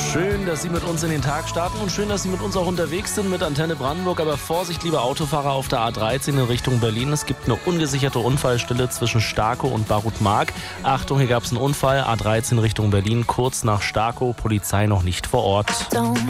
Schön, dass Sie mit uns in den Tag starten und schön, dass Sie mit uns auch unterwegs sind mit Antenne Brandenburg. Aber Vorsicht, liebe Autofahrer auf der A13 in Richtung Berlin. Es gibt eine ungesicherte Unfallstelle zwischen Starkow und Barutmark. Achtung, hier gab es einen Unfall. A13 Richtung Berlin, kurz nach Starkow. Polizei noch nicht vor Ort.